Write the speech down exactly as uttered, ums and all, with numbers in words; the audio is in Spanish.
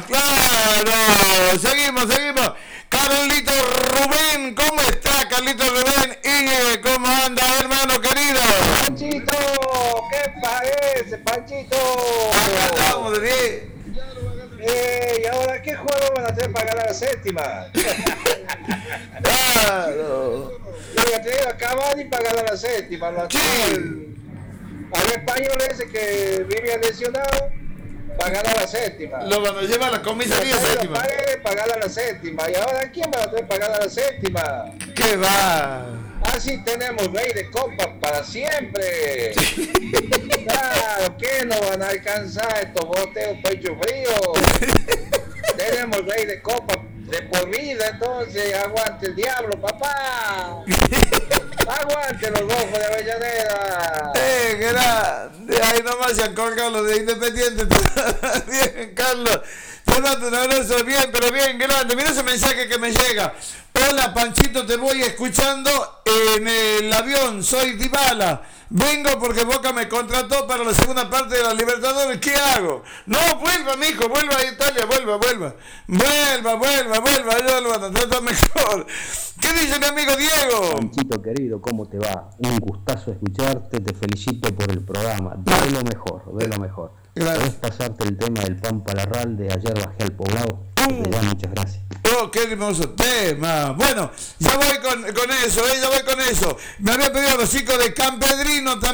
claro. Seguimos, seguimos. Carlito Rubén, ¿cómo está Carlito Rubén? Y ¿cómo anda, hermano querido? Panchito, ¿qué parece, Panchito? Acá estamos, de Eh, ¿y ahora qué juego van a hacer para ganar la séptima? Claro. Le traído a Cavani para ganar la séptima. Lo Sí. Al español ese que vivía lesionado para ganar la séptima. Lo van a llevar a la comisaría séptima. Para ganar la séptima. ¿Y ahora quién va a traer para ganar la séptima? ¿Qué va? Así tenemos rey de copas para siempre. Claro, que no van a alcanzar estos boteos pecho frío. Tenemos rey de copas de por vida, entonces aguante el diablo, papá. Aguante los rojos de Avellaneda. Eh, grande. Ahí nomás se han colgado los de Independiente. Bien, Carlos. Te mando un abrazo bien, pero bien grande. Mira ese mensaje que me llega. Hola, Panchito, te voy escuchando en el avión. Soy Dybala. Vengo porque Boca me contrató para la segunda parte de la Libertadores. ¿Qué hago? No, vuelva, mijo, vuelva a Italia, vuelva, vuelva. Vuelva, vuelva, vuelva. Yo lo van a tratar mejor. ¿Qué dice mi amigo Diego? Panchito querido, ¿cómo te va? Un gustazo escucharte, te felicito por el programa. De lo mejor, de lo mejor. Gracias. ¿Puedes pasarte el tema del Pampa Larral de ayer bajé al poblado? Uh. Ya, muchas gracias. Oh, qué hermoso tema. Bueno, ya voy con, con eso, ¿eh? ya voy con eso. Me había pedido los chicos de Campedrino también.